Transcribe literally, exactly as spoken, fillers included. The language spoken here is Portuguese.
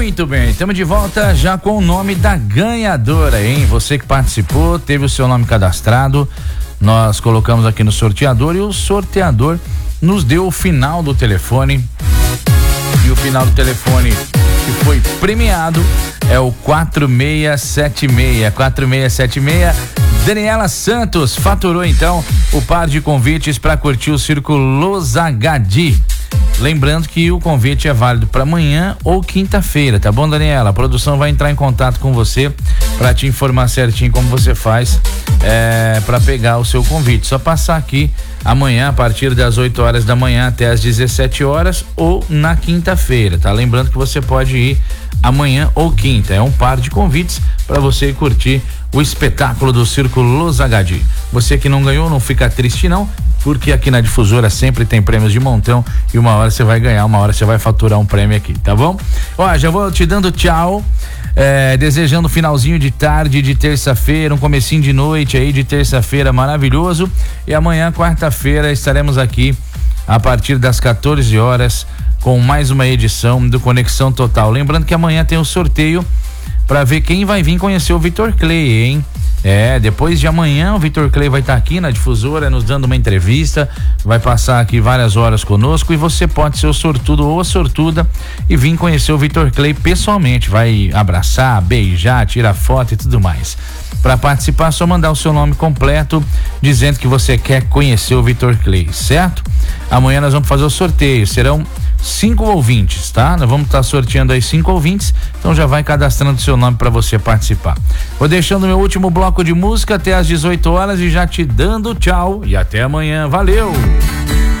Muito bem, estamos de volta já com o nome da ganhadora, hein? Você que participou, teve o seu nome cadastrado, nós colocamos aqui no sorteador e o sorteador nos deu o final do telefone. E o final do telefone que foi premiado é o quatro seis sete seis, quatro seis sete seis. Daniela Santos faturou então o par de convites para curtir o Circo Los Agadi. Lembrando que o convite é válido para amanhã ou quinta-feira, tá bom, Daniela? A produção vai entrar em contato com você para te informar certinho como você faz é, para pegar o seu convite. Só passar aqui amanhã a partir das oito horas da manhã até as dezessete horas ou na quinta-feira, tá? Lembrando que você pode ir amanhã ou quinta. É um par de convites para você curtir o espetáculo do Circo Los Agadi. Você que não ganhou, não fica triste não, porque aqui na Difusora sempre tem prêmios de montão e uma hora você vai ganhar, uma hora você vai faturar um prêmio aqui, tá bom? Ó, já vou te dando tchau, é, desejando finalzinho de tarde de terça-feira, um comecinho de noite aí de terça-feira maravilhoso, e amanhã, quarta-feira, estaremos aqui a partir das quatorze horas com mais uma edição do Conexão Total. Lembrando que amanhã tem o sorteio para ver quem vai vir conhecer o Vitor Clay, hein? É, depois de amanhã o Vitor Clay vai estar tá aqui na Difusora nos dando uma entrevista, vai passar aqui várias horas conosco e você pode ser o sortudo ou a sortuda e vir conhecer o Vitor Clay pessoalmente, vai abraçar, beijar, tirar foto e tudo mais. Para participar, é só mandar o seu nome completo dizendo que você quer conhecer o Vitor Clay, certo? Amanhã nós vamos fazer o sorteio, serão cinco ouvintes, tá? Nós vamos estar tá sorteando aí cinco ouvintes, então já vai cadastrando seu nome para você participar. Vou deixando meu último bloco de música até às dezoito horas e já te dando tchau e até amanhã. Valeu!